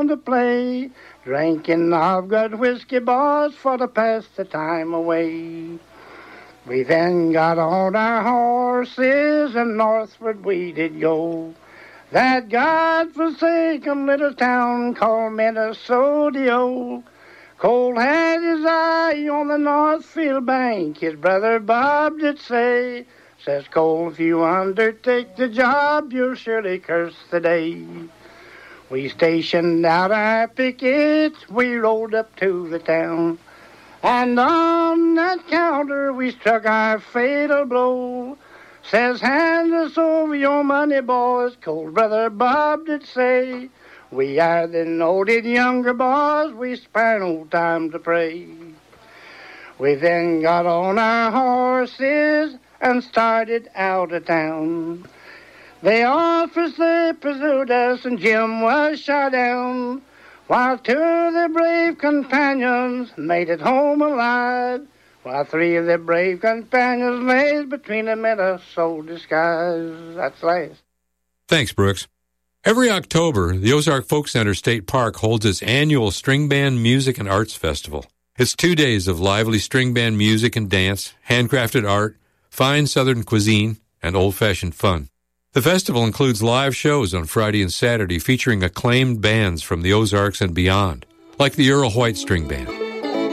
town to play, drinking of good whiskey, boys, for to pass the time away. We then got on our horses and northward we did go. That God-forsaken little town called Minnesota. Cole had his eye on the Northfield bank, his brother Bob did say, says Cole, if you undertake the job, you'll surely curse the day. We stationed out our pickets, we rolled up to the town, and on that counter we struck our fatal blow. Says, hand us over your money, boys, Cole's brother Bob did say. We are the noted younger boys, we spare no time to pray. We then got on our horses and started out of town. The officers, they pursued us, and Jim was shot down, while two of the brave companions made it home alive, while three of the brave companions lay between them in a Minnesota skies. That's last. Thanks, Brooks. Every October, the Ozark Folk Center State Park holds its annual String Band Music and Arts Festival. It's 2 days of lively string band music and dance, handcrafted art, fine Southern cuisine, and old-fashioned fun. The festival includes live shows on Friday and Saturday featuring acclaimed bands from the Ozarks and beyond, like the Earl White String Band.